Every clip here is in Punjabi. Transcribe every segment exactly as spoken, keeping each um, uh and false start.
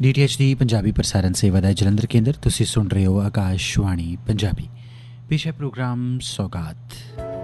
ਡੀ ਟੀ ਐਚ ਦੀ ਪੰਜਾਬੀ ਪ੍ਰਸਾਰਣ ਸੇਵਾ ਦਾ ਜਲੰਧਰ ਕੇਂਦਰ। ਤੁਸੀਂ ਸੁਣ ਰਹੇ ਹੋ ਆਕਾਸ਼ਵਾਣੀ ਪੰਜਾਬੀ। ਪੇਸ਼ ਹੈ ਪ੍ਰੋਗਰਾਮ ਸੌਗਾਤ।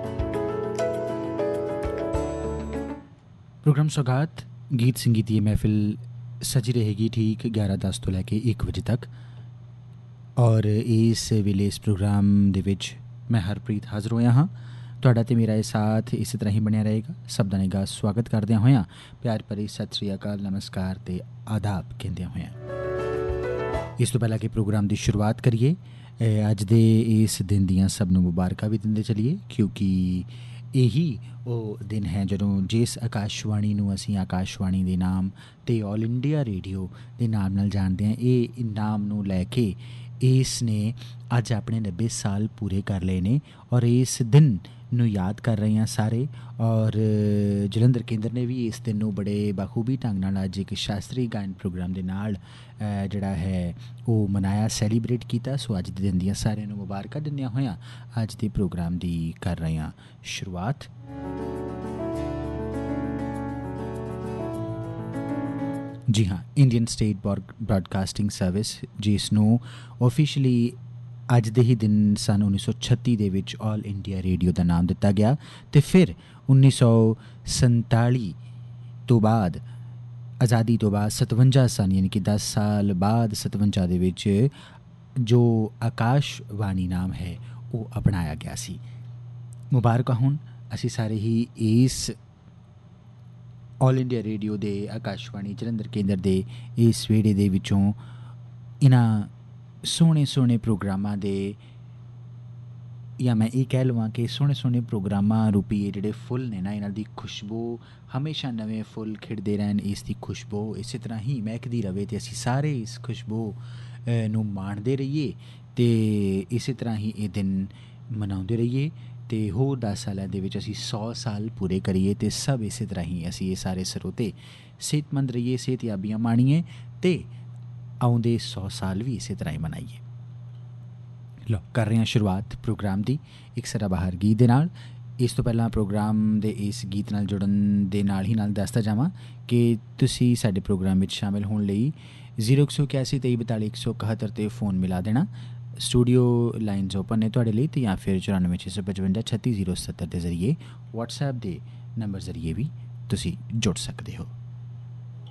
ਪ੍ਰੋਗਰਾਮ ਸੌਗਾਤ ਗੀਤ ਸੰਗੀਤ ਦੀ ਮਹਿਫਿਲ ਸਜੀ ਰਹੇਗੀ ਠੀਕ ਗਿਆਰਾਂ ਦਸ ਤੋਂ ਲੈ ਕੇ ਇੱਕ ਵਜੇ ਤੱਕ। ਔਰ ਇਸ ਵੇਲੇ ਇਸ ਪ੍ਰੋਗਰਾਮ ਦੇ ਵਿੱਚ ਮੈਂ ਹਰਪ੍ਰੀਤ ਹਾਜ਼ਰ ਹੋਇਆ ਹਾਂ। ਤੁਹਾਡਾ ਅਤੇ ਮੇਰਾ ਇਹ ਸਾਥ ਇਸੇ ਤਰ੍ਹਾਂ ਹੀ ਬਣਿਆ ਰਹੇਗਾ। ਸਭ ਦਾ ਨਿੱਘਾ ਸਵਾਗਤ ਕਰਦਿਆਂ ਹੋਇਆਂ ਪਿਆਰ ਭਰੀ ਸਤਿ ਸ਼੍ਰੀ ਅਕਾਲ, ਨਮਸਕਾਰ ਅਤੇ ਆਦਾਬ ਕਹਿੰਦਿਆਂ ਹੋਇਆਂ ਇਸ ਤੋਂ ਪਹਿਲਾਂ ਕਿ ਪ੍ਰੋਗਰਾਮ ਦੀ ਸ਼ੁਰੂਆਤ ਕਰੀਏ, ਅੱਜ ਦੇ ਇਸ ਦਿਨ ਦੀਆਂ ਸਭ ਨੂੰ ਮੁਬਾਰਕਾਂ ਵੀ ਦਿੰਦੇ ਚੱਲੀਏ, ਕਿਉਂਕਿ ਇਹੀ ਉਹ ਦਿਨ ਹੈ ਜਦੋਂ ਜਿਸ ਆਕਾਸ਼ਵਾਣੀ ਨੂੰ ਅਸੀਂ ਆਕਾਸ਼ਵਾਣੀ ਦੇ ਨਾਮ ਅਤੇ ਆਲ ਇੰਡੀਆ ਰੇਡੀਓ ਦੇ ਨਾਮ ਨਾਲ ਜਾਣਦੇ ਹਾਂ, ਇਹ ਨਾਮ ਨੂੰ ਲੈ ਕੇ ਇਸ ਨੇ ਅੱਜ ਆਪਣੇ ਨੱਬੇ ਸਾਲ ਪੂਰੇ ਕਰ ਲਏ ਨੇ। ਔਰ ਇਸ ਦਿਨ ਨੂੰ ਯਾਦ ਕਰ ਰਹੇ ਹਾਂ ਸਾਰੇ। ਔਰ ਜਲੰਧਰ ਕੇਂਦਰ ਨੇ ਵੀ ਇਸ ਦਿਨ ਨੂੰ ਬੜੇ ਬਾਖੂਬੀ ਢੰਗ ਨਾਲ ਅੱਜ ਇੱਕ ਸ਼ਾਸਤਰੀ ਗਾਇਨ ਪ੍ਰੋਗਰਾਮ ਦੇ ਨਾਲ ਜਿਹੜਾ ਹੈ ਉਹ ਮਨਾਇਆ, ਸੈਲੀਬ੍ਰੇਟ ਕੀਤਾ। ਸੋ ਅੱਜ ਦੇ ਦਿਨ ਦੀਆਂ ਸਾਰਿਆਂ ਨੂੰ ਮੁਬਾਰਕਾਂ ਦਿੰਦਿਆਂ ਹੋਇਆਂ ਅੱਜ ਦੇ ਪ੍ਰੋਗਰਾਮ ਦੀ ਕਰ ਰਹੇ ਹਾਂ ਸ਼ੁਰੂਆਤ। ਜੀ ਹਾਂ, ਇੰਡੀਅਨ ਸਟੇਟ ਬ੍ਰਾਡਕਾਸਟਿੰਗ ਸਰਵਿਸ, ਜਿਸ ਨੂੰ ਓਫੀਸ਼ਲੀ ਅੱਜ ਦੇ ਹੀ ਦਿਨ ਸਨ ਉੱਨੀ ਸੌ ਛੱਤੀ ਦੇ ਵਿੱਚ ਆਲ ਇੰਡੀਆ ਰੇਡੀਓ ਦਾ ਨਾਮ ਦਿੱਤਾ ਗਿਆ। ਅਤੇ ਫਿਰ ਉੱਨੀ ਸੌ ਸੰਤਾਲੀ ਤੋਂ ਬਾਅਦ, ਆਜ਼ਾਦੀ ਤੋਂ ਬਾਅਦ ਸਤਵੰਜਾ ਸਨ, ਯਾਨੀ ਕਿ ਦਸ ਸਾਲ ਬਾਅਦ ਸਤਵੰਜਾ ਦੇ ਵਿੱਚ ਜੋ ਆਕਾਸ਼ਵਾਣੀ ਨਾਮ ਹੈ ਉਹ ਅਪਣਾਇਆ ਗਿਆ ਸੀ। ਮੁਬਾਰਕਾਂ ਹੁਣ ਅਸੀਂ ਸਾਰੇ ਹੀ ਇਸ ਆਲ ਇੰਡੀਆ ਰੇਡੀਓ ਦੇ ਆਕਾਸ਼ਵਾਣੀ ਜਲੰਧਰ ਕੇਂਦਰ ਦੇ ਇਸ ਵੇੜੇ ਦੇ ਵਿੱਚੋਂ ਇਹਨਾਂ ਸੋਹਣੇ ਸੋਹਣੇ ਪ੍ਰੋਗਰਾਮਾਂ ਦੇ, ਜਾਂ ਮੈਂ ਇਹ ਕਹਿ ਲਵਾਂ ਕਿ ਸੋਹਣੇ ਸੋਹਣੇ ਪ੍ਰੋਗਰਾਮਾਂ ਰੂਪੀ ਇਹ ਜਿਹੜੇ ਫੁੱਲ ਨੇ ਨਾ, ਇਹਨਾਂ ਦੀ ਖੁਸ਼ਬੂ ਹਮੇਸ਼ਾ ਨਵੇਂ ਫੁੱਲ ਖਿੜਦੇ ਰਹਿਣ। ਇਸ ਦੀ ਖੁਸ਼ਬੂ ਇਸੇ ਤਰ੍ਹਾਂ ਹੀ ਮਹਿਕਦੀ ਰਹੇ ਅਤੇ ਅਸੀਂ ਸਾਰੇ ਇਸ ਖੁਸ਼ਬੂ ਨੂੰ ਮਾਣਦੇ ਰਹੀਏ ਅਤੇ ਇਸੇ ਤਰ੍ਹਾਂ ਹੀ ਇਹ ਦਿਨ ਮਨਾਉਂਦੇ ਰਹੀਏ। ਅਤੇ ਹੋਰ ਦਸ ਸਾਲਾਂ ਦੇ ਵਿੱਚ ਅਸੀਂ ਸੌ ਸਾਲ ਪੂਰੇ ਕਰੀਏ ਅਤੇ ਸਭ ਇਸੇ ਤਰ੍ਹਾਂ ਹੀ ਅਸੀਂ ਇਹ ਸਾਰੇ ਸਰੋਤੇ ਸਿਹਤਮੰਦ ਰਹੀਏ, ਸਿਹਤਯਾਬੀਆਂ ਮਾਣੀਏ ਅਤੇ ਆਉਂਦੇ ਸੌ ਸਾਲ ਵੀ ਇਸੇ ਤਰ੍ਹਾਂ ਹੀ ਮਨਾਈਏ। ਲਓ, ਕਰ ਰਹੇ ਹਾਂ ਸ਼ੁਰੂਆਤ ਪ੍ਰੋਗਰਾਮ ਦੀ ਇੱਕ ਸਦਾਬਹਾਰ ਗੀਤ ਦੇ ਨਾਲ। ਇਸ ਤੋਂ ਪਹਿਲਾਂ ਪ੍ਰੋਗਰਾਮ ਦੇ ਇਸ ਗੀਤ ਨਾਲ ਜੁੜਨ ਦੇ ਨਾਲ ਹੀ ਨਾਲ ਦੱਸਦਾ ਜਾਵਾਂ ਕਿ ਤੁਸੀਂ ਸਾਡੇ ਪ੍ਰੋਗਰਾਮ ਵਿੱਚ ਸ਼ਾਮਿਲ ਹੋਣ ਲਈ ਜ਼ੀਰੋ ਇੱਕ ਸੌ ਇਕਿਆਸੀ ਤੇਈ ਬਤਾਲੀ ਇੱਕ ਸੌ ਇਕਹੱਤਰ 'ਤੇ ਫੋਨ ਮਿਲਾ ਦੇਣਾ। ਸਟੂਡੀਓ ਲਾਈਨਸ ਓਪਨ ਨੇ ਤੁਹਾਡੇ ਲਈ, ਅਤੇ ਜਾਂ ਫਿਰ ਚੁਰਾਨਵੇਂ ਛੇ ਸੌ ਪਚਵੰਜਾ ਛੱਤੀ ਜ਼ੀਰੋ ਸੱਤਰ ਦੇ ਜ਼ਰੀਏ ਵਟਸਐਪ ਦੇ ਨੰਬਰ ਜ਼ਰੀਏ ਵੀ ਤੁਸੀਂ ਜੁੜ ਸਕਦੇ ਹੋ।